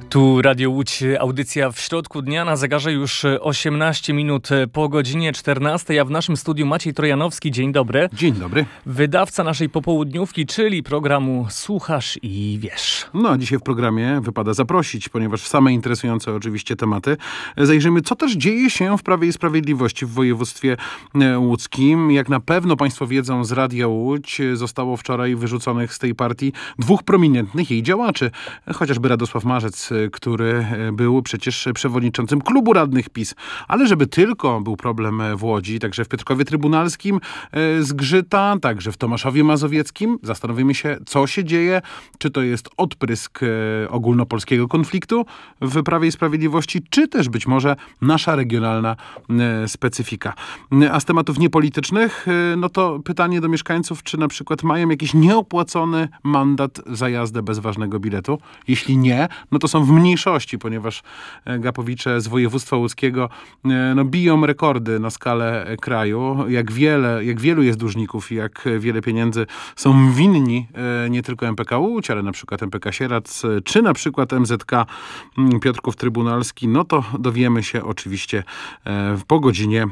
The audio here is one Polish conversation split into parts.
Tu Radio Łódź, audycja w środku dnia, na zegarze już 18 minut po godzinie 14, a w naszym studiu Maciej Trojanowski. Dzień dobry. Dzień dobry. Wydawca naszej popołudniówki, czyli programu Słuchasz i Wiesz. No, dzisiaj w programie wypada zaprosić, ponieważ same interesujące oczywiście tematy. Zajrzymy, co też dzieje się w Prawie i Sprawiedliwości w województwie łódzkim. Jak na pewno Państwo wiedzą, z Radia Łódź zostało wczoraj wyrzuconych z tej partii dwóch prominentnych jej działaczy. Chociażby Radosław Marzec, który był przecież przewodniczącym klubu radnych PiS. Ale żeby tylko był problem w Łodzi, także w Piotrkowie Trybunalskim zgrzyta, także w Tomaszowie Mazowieckim. Zastanowimy się, co się dzieje. Czy to jest odprysk ogólnopolskiego konfliktu w Prawie i Sprawiedliwości, czy też być może nasza regionalna specyfika. A z tematów niepolitycznych, no to pytanie do mieszkańców, czy na przykład mają jakiś nieopłacony mandat za jazdę bez ważnego biletu. Jeśli nie, no to są w mniejszości, ponieważ gapowicze z województwa łódzkiego biją rekordy na skalę kraju. Jak wielu jest dłużników i jak wiele pieniędzy są winni nie tylko MPK Łódź, ale na przykład MPK Sieradz, czy na przykład MZK Piotrków Trybunalski, no to dowiemy się oczywiście po godzinie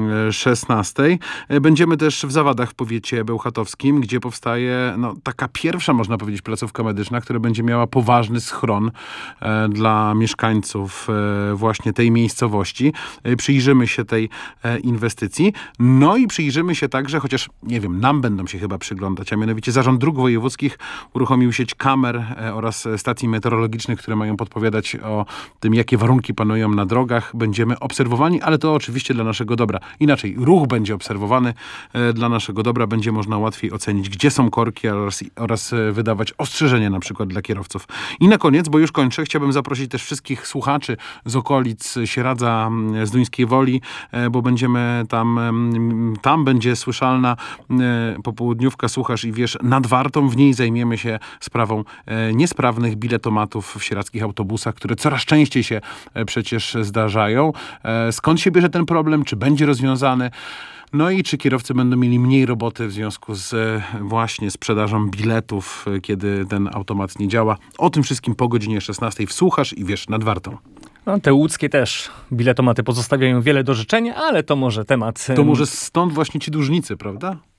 16. Będziemy też w Zawadach w powiecie bełchatowskim, gdzie powstaje taka pierwsza, można powiedzieć, placówka medyczna, która będzie miała poważny schron dla mieszkańców właśnie tej miejscowości. Przyjrzymy się tej inwestycji. No i przyjrzymy się także, chociaż nie wiem, nam będą się chyba przyglądać, a mianowicie Zarząd Dróg Wojewódzkich uruchomił sieć kamer oraz stacji meteorologicznych, które mają podpowiadać o tym, jakie warunki panują na drogach. Będziemy obserwowani, ale to oczywiście dla naszego dobra. Inaczej, ruch będzie obserwowany dla naszego dobra. Będzie można łatwiej ocenić, gdzie są korki oraz wydawać ostrzeżenia na przykład dla kierowców. I na koniec, bo już kończę, chciałbym zaprosić też wszystkich słuchaczy z okolic Sieradza, z Duńskiej Woli, bo będziemy tam będzie słyszalna popołudniówka Słuchasz i Wiesz nad Wartą. W niej zajmiemy się sprawą niesprawnych biletomatów w sieradzkich autobusach, które coraz częściej się przecież zdarzają. Skąd się bierze ten problem? Czy będzie rozwiązany? No i czy kierowcy będą mieli mniej roboty w związku z właśnie sprzedażą biletów, kiedy ten automat nie działa? O tym wszystkim po godzinie 16 w Słuchasz i Wiesz nad Wartą. No, te łódzkie też biletomaty pozostawiają wiele do życzenia, ale to może temat... To może stąd właśnie ci dłużnicy, prawda?